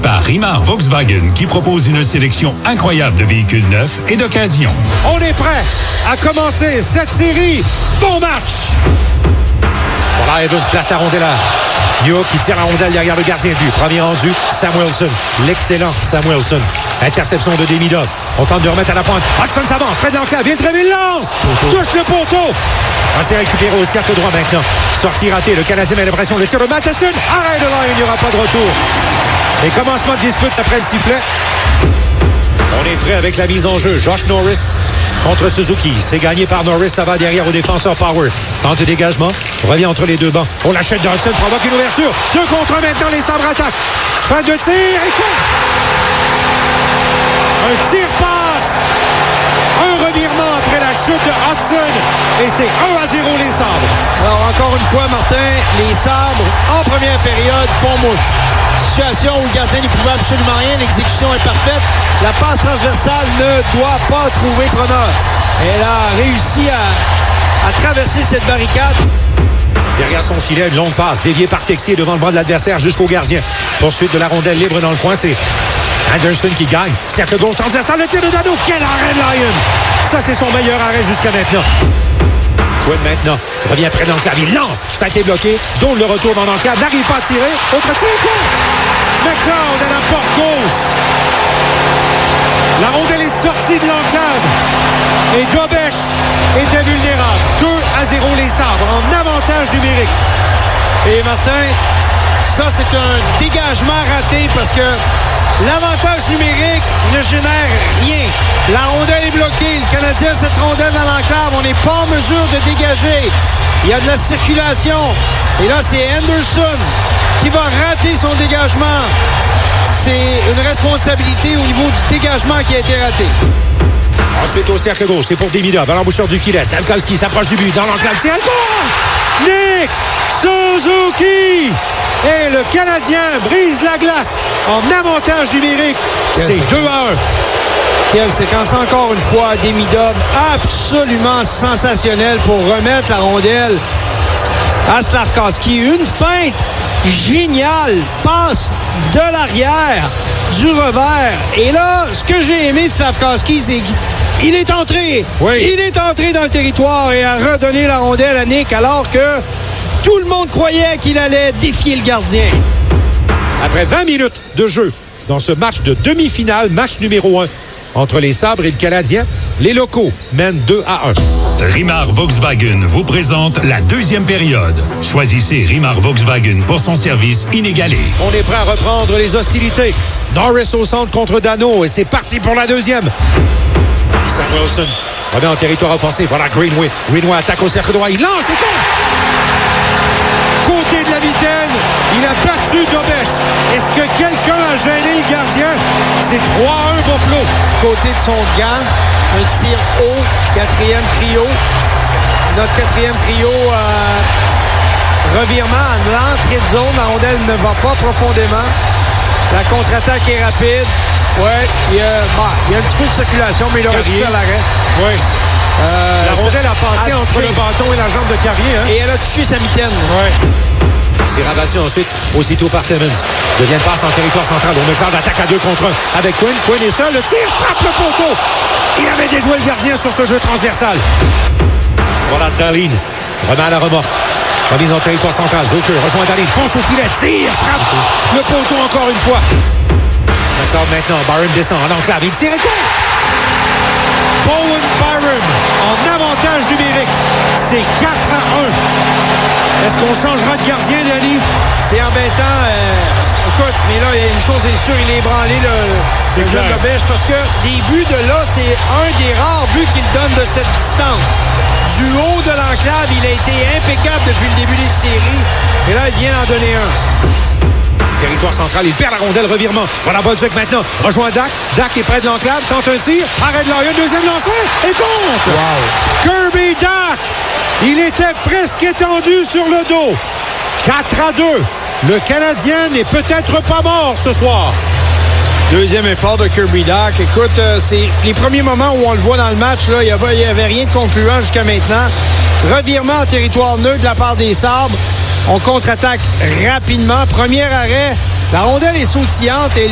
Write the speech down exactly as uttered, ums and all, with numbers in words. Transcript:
par Rimard Volkswagen qui propose une sélection incroyable de véhicules neufs et d'occasion. On est prêt à commencer cette série. Bon match! Voilà, Evans place la rondelle là. New York qui tire la rondelle derrière le gardien de but. Premier rendu, Samuelson. L'excellent Samuelson. Interception de Demidov. On tente de remettre à la pointe. Hodgson s'avance, près de l'enclave. Villeneuve lance. Touche le poteau. Ah, c'est récupéré au cercle droit maintenant. Sortie ratée. Le Canadien met l'impression. Le tir de Matheson. Arrête de là, il n'y aura pas de retour. Et commencement de dispute après le sifflet. On est prêt avec la mise en jeu. Josh Norris contre Suzuki. C'est gagné par Norris. Ça va derrière au défenseur Power. Tente de dégagement. Revient entre les deux bancs. On l'achète de Hodgson. Provoque une ouverture. Deux contre un maintenant. Les sabres attaquent. Fin de tir. Et quoi? Un tir passe. Un revirement après la chute de Hodgson. Et c'est un à zéro les sabres. Alors encore une fois, Martin, les sabres en première période font mouche. Situation où le gardien n'y pouvait absolument rien. L'exécution est parfaite. La passe transversale ne doit pas trouver preneur. Elle a réussi à, à traverser cette barricade. Derrière son filet, une longue passe déviée par Texier devant le bras de l'adversaire jusqu'au gardien. Poursuite de la rondelle libre dans le coin, c'est Anderson qui gagne. Cercle gauche transversal, le tir de Dano. Quel arrêt de Lyon! Ça, c'est son meilleur arrêt jusqu'à maintenant. Quinn maintenant revient près de l'enclave. Il lance. Ça a été bloqué. Donc le retour dans l'enclave. N'arrive pas à tirer. Autre tir, quoi? McLeod à la porte gauche. La rondelle est sortie de l'enclave. Et Dobech était vulnérable. deux à zéro les sabres en avantage numérique. Et Martin, ça c'est un dégagement raté parce que l'avantage numérique ne génère rien. La rondelle est bloquée. Le Canadien, cette rondelle dans l'enclave, on n'est pas en mesure de dégager. Il y a de la circulation. Et là, c'est Anderson qui va rater son dégagement. C'est une responsabilité au niveau du dégagement qui a été raté. Ensuite, au cercle gauche, c'est pour Demidov. À l'embouchure du filet. Stamkowski s'approche du but. Dans l'enclave, c'est encore Nick Suzuki! Et le Canadien brise la glace en avantage numérique. C'est deux à un. Quelle séquence encore une fois. Demidov absolument sensationnel pour remettre la rondelle à Slavkovski. Une feinte géniale. Passe de l'arrière, du revers. Et là, ce que j'ai aimé de Slavkovski, c'est qu'il est entré. Oui. Il est entré dans le territoire et a redonné la rondelle à Nick alors que tout le monde croyait qu'il allait défier le gardien. Après vingt minutes de jeu dans ce match de demi-finale, match numéro un entre les Sabres et le Canadien, les locaux mènent deux à un. Rimard Volkswagen vous présente la deuxième période. Choisissez Rimard Volkswagen pour son service inégalé. On est prêt à reprendre les hostilités. Norris au centre contre Dano et c'est parti pour la deuxième. Samuelson revient en territoire offensif. Voilà Greenway. Greenway attaque au cercle droit. Il lance et compte. Côté de la mitaine, il a battu Dobech. Est-ce que quelqu'un a gêné le gardien? C'est trois à un Buffalo. Côté de son gant, un tir haut, quatrième trio. Notre quatrième trio, euh, revirement à l'entrée de zone. La rondelle ne va pas profondément. La contre-attaque est rapide. Ouais, il y a, bah, il y a un petit peu de circulation, mais il aurait dû faire l'arrêt. Oui. Euh, la rondelle a passé a entre le bâton et la jambe de Carrier. Hein? Et elle a touché sa mitaine. Oui. C'est ramassé ensuite, aussitôt par Timmins. Deuxième passe en territoire central. On McLeod attaque à deux contre un avec Quinn. Quinn est seul. Le tir frappe le poteau. Il avait déjoué le gardien sur ce jeu transversal. Voilà Dahlin. Remet à la remorque. Remise en territoire central. Zucker rejoint Dahlin. Fonce au filet. Tire. Frappe. Le poteau encore une fois. McLeod maintenant. Byron descend en enclave. Il tire et quoi? Bowen Byron en avantage numérique. C'est quatre à un. Est-ce qu'on changera de gardien, Danny? C'est embêtant. Euh, écoute, mais là, il y a une chose est sûre, il est ébranlé, le, le jeune Dobech, parce que des buts de là, c'est un des rares buts qu'il donne de cette distance. Du haut de l'enclave, il a été impeccable depuis le début des séries. Et là, il vient d'en donner un. Territoire central, il perd la rondelle, revirement. Voilà Bolduc maintenant. Rejoint Dak. Dak est près de l'enclave, tente un tir. Arrête Lyon, deuxième lancé et compte. Wow. Kirby Dak. Il était presque étendu sur le dos. quatre à deux. Le Canadien n'est peut-être pas mort ce soir. Deuxième effort de Kirby Dak. Écoute, euh, c'est les premiers moments où on le voit dans le match. Là, il n'y avait rien de concluant jusqu'à maintenant. Revirement en territoire neutre de la part des Sabres. On contre-attaque rapidement. Premier arrêt. La rondelle est sautillante et